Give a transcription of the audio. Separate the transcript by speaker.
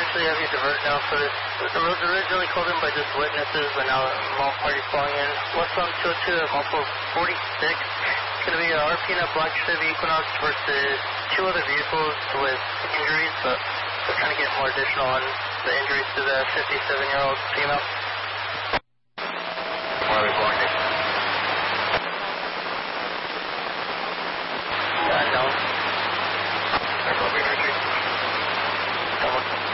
Speaker 1: actually have you divert now for this. The road's originally called in by just witnesses, but now all parties falling in. What's on 202 at Multiple 46? It's going to be a RP-NA Black Chevy Equinox versus two other vehicles with injuries, but we're trying to get more additional on the injuries to the 57-year-old female.